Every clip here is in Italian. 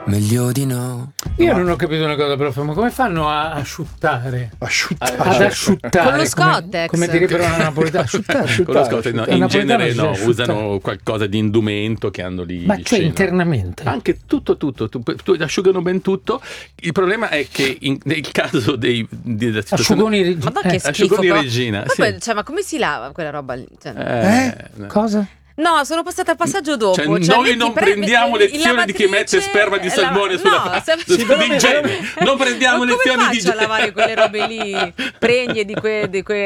meglio di no. Io non ho capito una cosa, prof, ma come fanno a asciuttare? Ad asciuttare? Con lo Scottex. Come direbbero una napoletana, asciuttare. Con lo Scottex, no, in genere no, usano qualcosa di indumento che hanno lì. Ma cioè internamente? Anche tutto, asciugano ben tutto. Il problema è che nel caso della asciugoni regina. Ma che schifo, asciugoni regina. Sì. Cioè, ma come si lava quella roba lì? Cosa? No, sono passata al passaggio dopo. Cioè, noi non prendiamo lezioni di chi mette sperma di salmone sulla igiene. Non prendiamo lezioni di igiene. Ma come faccio a lavare quelle robe lì? Pregne di quelle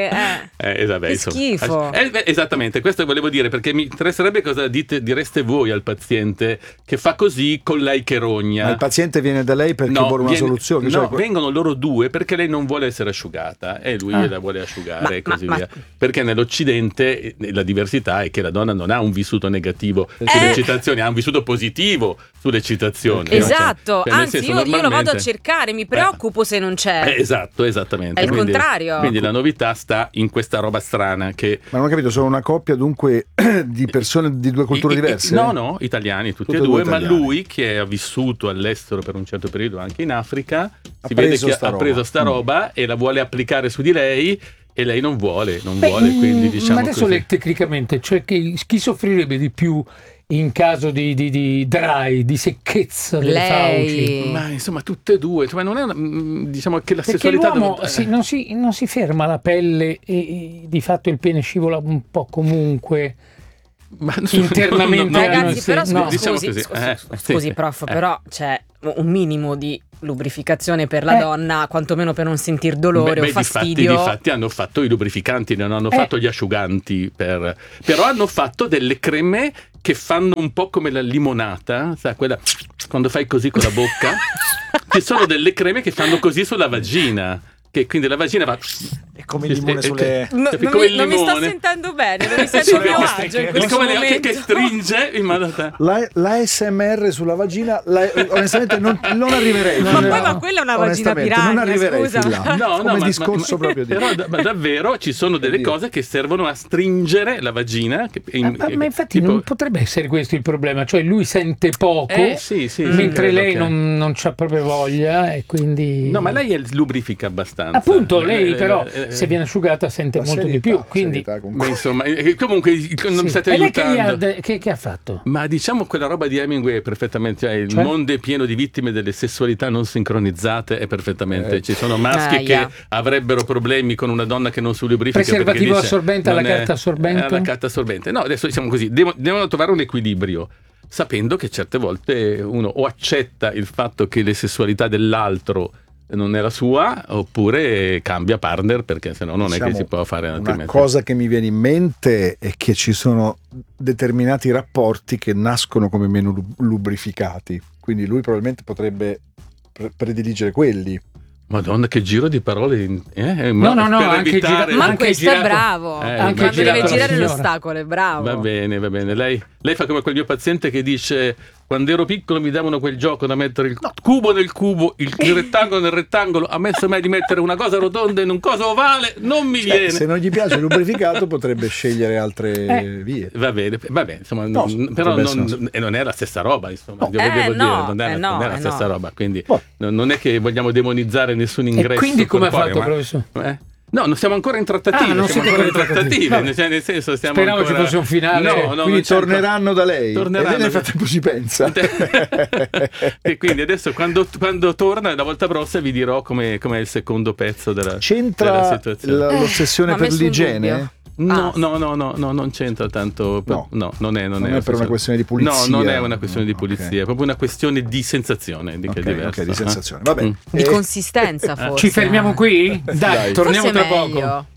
vabbè, che schifo. Esattamente, questo volevo dire, perché mi interesserebbe cosa direste voi al paziente che fa così con lei che rogna. Ma il paziente viene da lei perché vuole una soluzione? No, vengono loro due perché lei non vuole essere asciugata e lui la vuole asciugare e così via. Perché nell'Occidente la diversità è che la donna non ha un vissuto negativo sull'eccitazione, ha un vissuto positivo sull'eccitazione. Esatto, cioè, anzi io lo vado a cercare, mi preoccupo se non c'è. Esattamente. È il contrario. Quindi la novità sta in questa roba strana che... Ma non ho capito, sono una coppia dunque di persone di due culture diverse? No, italiani tutti e due, ma lui che ha vissuto all'estero per un certo periodo anche in Africa, si vede che ha preso sta roba e la vuole applicare su di lei. E lei non vuole, quindi diciamo. Ma adesso tecnicamente, cioè chi soffrirebbe di più in caso di dry, di secchezza delle fauci? Ma insomma tutte e due, cioè non è diciamo che la perché sessualità l'uomo non si ferma la pelle e di fatto il pene scivola un po' comunque. Ma internamente ragazzi, però diciamo scusi prof, però c'è un minimo di lubrificazione per la donna, quantomeno per non sentir dolore o fastidio. Difatti hanno fatto i lubrificanti, non hanno fatto gli asciuganti, però hanno fatto delle creme che fanno un po' come la limonata, sai, quella quando fai così con la bocca. Ci sono delle creme che fanno così sulla vagina. Che quindi la vagina va è come il limone sulle non mi sto sentendo bene, non mi sento a mio agio in questo momento. Che stringe in modo l'ASMR sulla vagina onestamente non arriverei ma quella è una vagina piranha, non arriverei scusa. Fin là. Come discorso proprio di... però davvero ci sono delle cose che servono a stringere la vagina ma infatti non potrebbe essere questo il problema, cioè lui sente poco mentre lei non c'ha proprio voglia e quindi no, ma lei lubrifica abbastanza. Appunto, lei però se viene asciugata sente molto di più, quindi insomma, comunque non mi state aiutando. Che ha fatto? Ma diciamo quella roba di Hemingway è perfettamente, il mondo è pieno di vittime delle sessualità non sincronizzate, è perfettamente, ci sono maschi che avrebbero problemi con una donna che non si lubrifica. Preservativo assorbente alla carta assorbente? Alla carta assorbente. No, adesso diciamo così, devono trovare un equilibrio, sapendo che certe volte uno o accetta il fatto che le sessualità dell'altro non è la sua, oppure cambia partner, perché sennò non è che si può fare una cosa che mi viene in mente è che ci sono determinati rapporti che nascono come meno lubrificati, quindi lui probabilmente potrebbe prediligere quelli. Madonna, che giro di parole! No, anche ma questo è bravo. Anche deve girare l'ostacolo, è bravo. Va bene. Lei fa come quel mio paziente che dice: quando ero piccolo mi davano quel gioco da mettere il cubo nel cubo, il rettangolo nel rettangolo. Ha messo me di mettere una cosa rotonda in un coso ovale, non mi viene. Se non gli piace il lubrificato potrebbe scegliere altre vie. Va bene, insomma, però non è la stessa roba, insomma. Non è la stessa roba, quindi non è che vogliamo demonizzare nessun ingresso. E quindi come ha fatto, professore? No, non siamo ancora in trattative. Nel senso, stiamo speravo ci fosse un finale. Quindi torneranno da lei. E nel frattempo si pensa. E quindi adesso quando torna la volta prossima vi dirò com'è il secondo pezzo della situazione. L'ossessione per l'igiene? No, non c'entra tanto. No, non è per una questione di pulizia. No, non è una questione di pulizia, è proprio una questione di sensazione, che è diversa. Di sensazione, va bene. Di consistenza, forse. Ci fermiamo qui? Dai, torniamo tra poco.